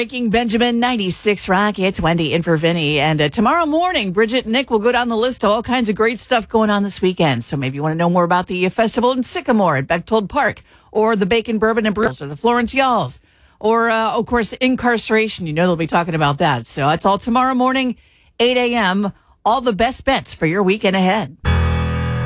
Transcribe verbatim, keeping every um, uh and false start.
Breaking Benjamin, ninety-six Rock. It's Wendy in for Vinny. And uh, tomorrow morning, Bridget and Nick will go down the list of all kinds of great stuff going on this weekend. So maybe you want to know more about the uh, festival in Sycamore at Bechtold Park, or the Bacon, Bourbon, and Brews, or the Florence Y'alls, or, uh, of course, incarceration. You know they'll be talking about that. So that's all tomorrow morning, eight a.m. All the best bets for your weekend ahead.